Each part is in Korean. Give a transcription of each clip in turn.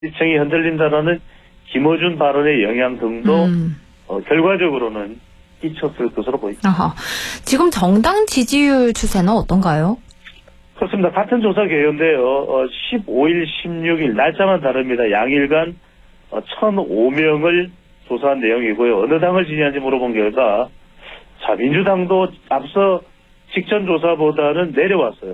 지지층이 흔들린다라는 김어준 발언의 영향 등도 결과적으로는 끼쳤을 것으로 보입니다. 아하. 지금 정당 지지율 추세는 어떤가요? 그렇습니다. 같은 조사 개요인데요. 15일, 16일 날짜만 다릅니다. 양일간 1,005명을 조사한 내용이고요. 어느 당을 지지하는지 물어본 결과 자, 민주당도 앞서 직전 조사보다는 내려왔어요.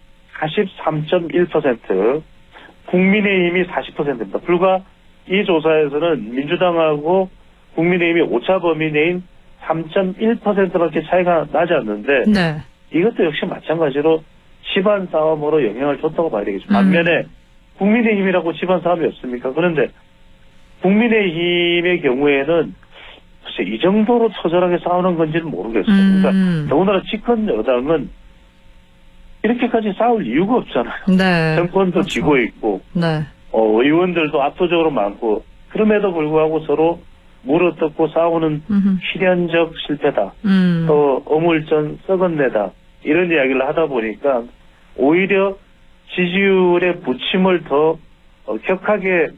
43.1%, 국민의힘이 40%입니다. 불과 이 조사에서는 민주당하고 국민의힘이 오차 범위 내인 3.1%밖에 차이가 나지 않는데 네. 이것도 역시 마찬가지로 집안 싸움으로 영향을 줬다고 봐야 되겠죠. 반면에 국민의힘이라고 집안 싸움이 없습니까? 그런데 국민의힘의 경우에는 글쎄 이 정도로 처절하게 싸우는 건지는 모르겠어요. 그러니까 더군다나 집권 여당은 이렇게까지 싸울 이유가 없잖아요. 네. 정권도 그렇죠. 지고 있고 네. 의원들도 압도적으로 많고 그럼에도 불구하고 서로 물어뜯고 싸우는 필연적 실패다. 또 어물전 썩은내다. 이런 이야기를 하다 보니까 오히려 지지율의 부침을 더 격하게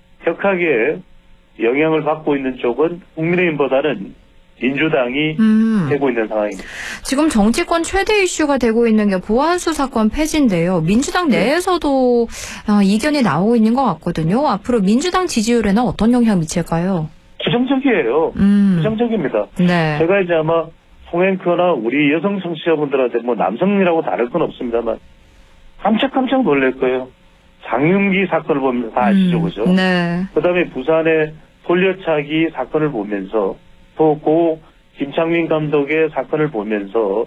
영향을 받고 있는 쪽은 국민의힘보다는 민주당이 되고 있는 상황입니다. 지금 정치권 최대 이슈가 되고 있는 게 보안수 사건 폐지인데요. 민주당 내에서도 이견이 나오고 있는 것 같거든요. 앞으로 민주당 지지율에는 어떤 영향 미칠까요? 부정적이에요. 부정적입니다. 네. 제가 이제 아마 송앵커나 우리 여성 청취자분들한테 뭐 남성이라고 다를 건 없습니다만 깜짝 놀랄 거예요. 장윤기 사건을 보면 다 아시죠, 그죠? 네. 그다음에 부산의 돌려차기 사건을 보면서 또 고 김창민 감독의 사건을 보면서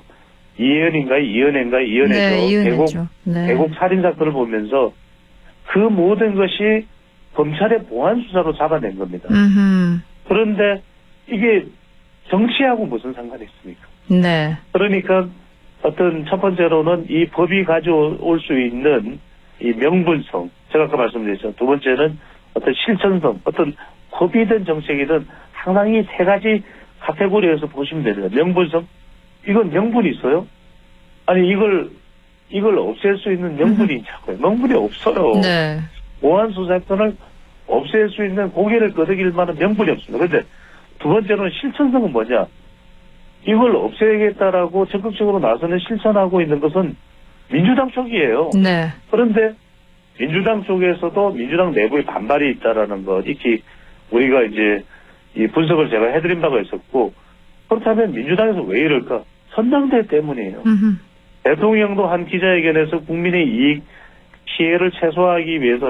이연애죠. 네, 이연애죠. 네. 계곡 살인 사건을 보면서 그 모든 것이 검찰의 보안 수사로 잡아낸 겁니다. 그런데 이게 정치하고 무슨 상관이 있습니까? 네. 그러니까 어떤 첫 번째로는 이 법이 가져올 수 있는 이 명분성, 제가 아까 말씀드렸죠. 두 번째는 어떤 실천성, 어떤 법이든 정책이든 상당히 세 가지 카테고리에서 보시면 됩니다. 명분성, 이건 명분이 있어요? 아니 이걸 없앨 수 있는 명분이 있냐고요. 명분이 없어요. 네. 보안 수사권을 없앨 수 있는 고개를 끄덕일 만한 명분이 없습니다. 그런데 두 번째로는 실천성은 뭐냐? 이걸 없애겠다라고 적극적으로 나서는 실천하고 있는 것은 민주당 쪽이에요. 네. 그런데 민주당 쪽에서도 민주당 내부에 반발이 있다라는 것, 익히 우리가 이제 이 분석을 제가 해드린 바가 있었고, 그렇다면 민주당에서 왜 이럴까? 선당대 때문이에요. 대통령도 한 기자회견에서 국민의 이익 피해를 최소화하기 위해서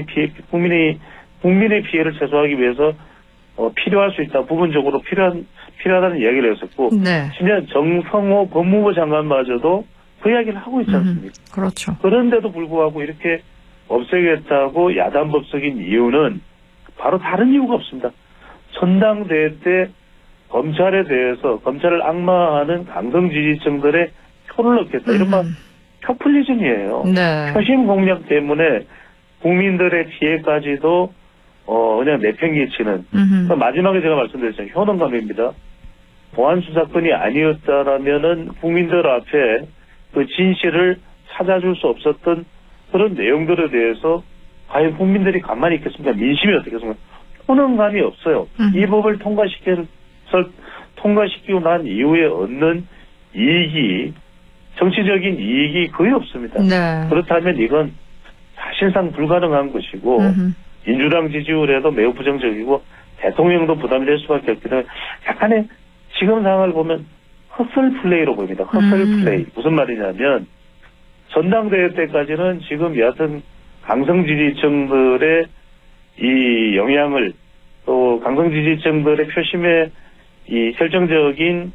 국민의 피해를 최소화하기 위해서 필요할 수 있다. 부분적으로 필요하다는 이야기를 했었고, 네. 심지어 정성호 법무부 장관마저도 그 이야기를 하고 있지 않습니까? 그렇죠. 그런데도 불구하고 이렇게 없애겠다고 야단법석인 이유는 바로 다른 이유가 없습니다. 전당대회 때 검찰에 대해서 검찰을 악마하는 강성 지지층들의 표를 얻겠다. 이른바 표퓰리즘이에요. 네. 표심 공략 때문에 국민들의 피해까지도 그냥 내팽개치는. 마지막에 제가 말씀드렸죠. 효능감입니다. 보안 수사권이 아니었다라면은 국민들 앞에 그 진실을 찾아줄 수 없었던 그런 내용들에 대해서 과연 국민들이 가만히 있겠습니까? 민심이 어떻겠습니까? 효능감이 없어요. 이 법을 통과시키고 난 이후에 얻는 이익이, 정치적인 이익이 거의 없습니다. 네. 그렇다면 이건 사실상 불가능한 것이고 민주당 지지율에도 매우 부정적이고 대통령도 부담이 될 수밖에 없기 때문에 약간의 지금 상황을 보면 헛설 플레이로 보입니다. 헛설 플레이. 무슨 말이냐면 전당대회 때까지는 지금 여하튼 강성 지지층들의 이 영향을, 또 강성 지지층들의 표심에 이 결정적인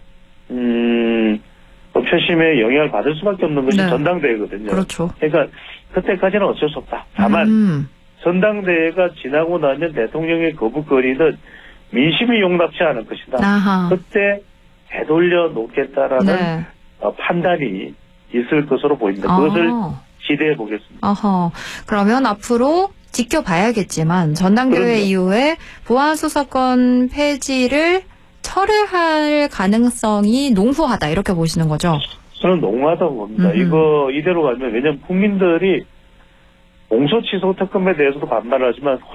표심에 영향을 받을 수밖에 없는 것이 네. 전당대회거든요. 그렇죠. 그러니까 그때까지는 어쩔 수 없다. 다만 전당대회가 지나고 나면 대통령의 거부거리는 민심이 용납치 않을 것이다. 아하. 그때 되돌려 놓겠다라는 네. 판단이 있을 것으로 보입니다. 그것을 기대해 보겠습니다. 어허. 그러면 앞으로 지켜봐야겠지만 전당대회 그럼요. 이후에 보안수사권 폐지를 철회할 가능성이 농후하다 이렇게 보시는 거죠? 저는 농후하다고 봅니다. 이거 이대로 가면, 왜냐하면 국민들이 공소 취소 특검에 대해서도 반발을 하지만